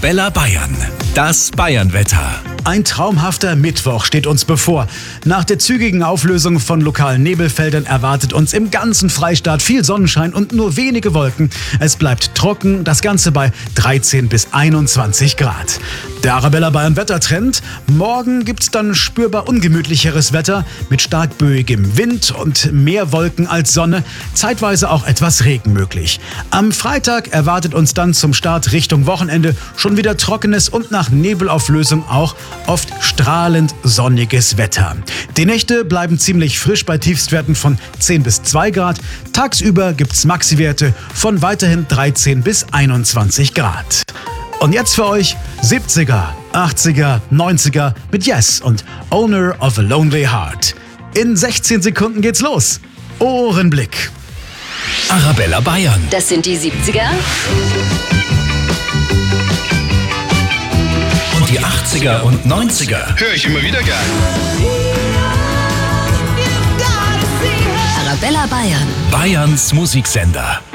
Arabella Bayern, das Bayernwetter. Ein traumhafter Mittwoch steht uns bevor. Nach der zügigen Auflösung von lokalen Nebelfeldern erwartet uns im ganzen Freistaat viel Sonnenschein und nur wenige Wolken. Es bleibt trocken, das Ganze bei 13 bis 21 Grad. Der Arabella Bayern Wettertrend: Morgen gibt's dann spürbar ungemütlicheres Wetter mit stark böigem Wind und mehr Wolken als Sonne, zeitweise auch etwas Regen möglich. Am Freitag erwartet uns dann zum Start Richtung Wochenende schon wieder trockenes und nach Nebelauflösung auch oft strahlend sonniges Wetter. Die Nächte bleiben ziemlich frisch bei Tiefstwerten von 10 bis 2 Grad. Tagsüber gibt's Maxiwerte von weiterhin 13 bis 21 Grad. Und jetzt für euch 70er, 80er, 90er mit Yes und Owner of a Lonely Heart. In 16 Sekunden geht's los. Ohrenblick. Arabella Bayern. Das sind die 70er. Und die 80er und 90er. Höre ich immer wieder gern. Arabella Bayern. Bayerns Musiksender.